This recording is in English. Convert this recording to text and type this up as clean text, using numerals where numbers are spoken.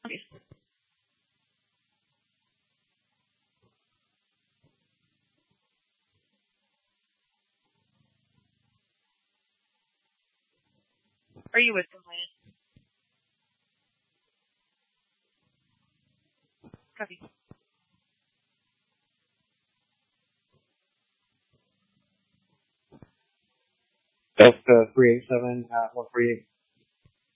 Okay. Are you with compliant? Copy. That's 387 at 148.